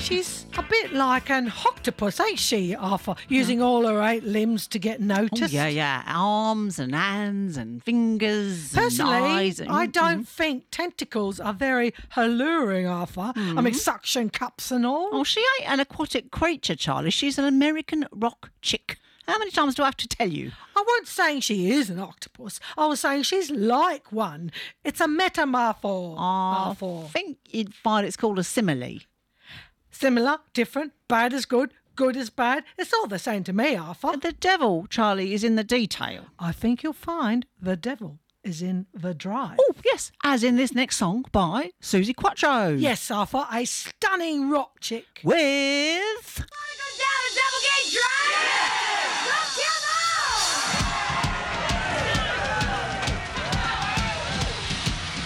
She's a bit like an octopus, ain't she, Arthur? Using all her 8 limbs to get noticed. Oh, yeah. Arms and hands and fingers Personally, and eyes. I don't think tentacles are very alluring, Arthur. I mean, suction cups and all. Oh, she ain't an aquatic creature, Charlie. She's an American rock chick. How many times do I have to tell you? I wasn't saying she is an octopus. I was saying she's like one. It's a metamorpho. I think you'd find it's called a simile. Similar, different, bad as good, good as bad. It's all the same to me, Arthur. The devil, Charlie, is in the detail. I think you'll find the devil is in the drive. Oh, yes, as in this next song by Susie Quattro. Yes, Arthur, a stunning rock chick. With... Down